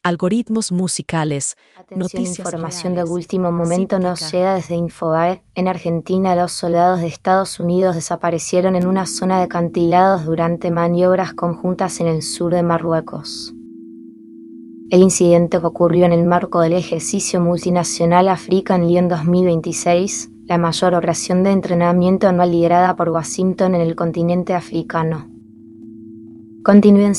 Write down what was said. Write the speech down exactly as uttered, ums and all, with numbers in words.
algoritmos musicales, Atención, noticias información de reales, último momento nos cívica. llega desde Infobae. En Argentina, dos soldados de Estados Unidos desaparecieron en una zona de acantilados durante maniobras conjuntas en el sur de Marruecos. El incidente ocurrió en el marco del ejercicio multinacional African Lion dos mil veintiséis, la mayor operación de entrenamiento anual liderada por Washington en el continente africano. Continúen